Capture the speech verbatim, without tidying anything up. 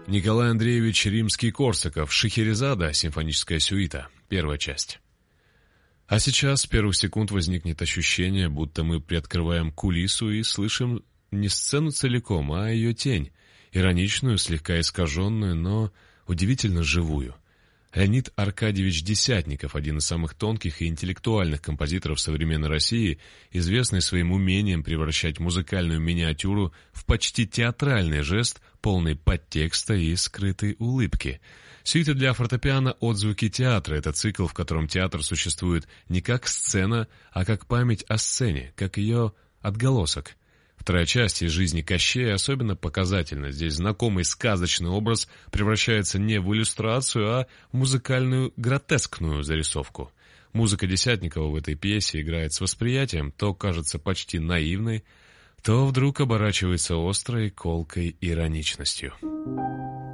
Николай Андреевич Римский-Корсаков, Шахерезада, симфоническая сюита, первая часть. А сейчас с первых секунд возникнет ощущение, будто мы приоткрываем кулису и слышим не сцену целиком, а ее тень, ироничную, слегка искаженную, но удивительно живую. Леонид Аркадьевич Десятников, один из самых тонких и интеллектуальных композиторов современной России, известный своим умением превращать музыкальную миниатюру в почти театральный жест, полный подтекста и скрытой улыбки. Сюита для фортепиано «Отзвуки театра» — это цикл, в котором театр существует не как сцена, а как память о сцене, как ее отголосок. Вторая часть из жизни Кощея особенно показательна. Здесь знакомый сказочный образ превращается не в иллюстрацию, а в музыкальную гротескную зарисовку. Музыка Десятникова в этой пьесе играет с восприятием, то кажется почти наивной, то вдруг оборачивается острой, колкой ироничностью.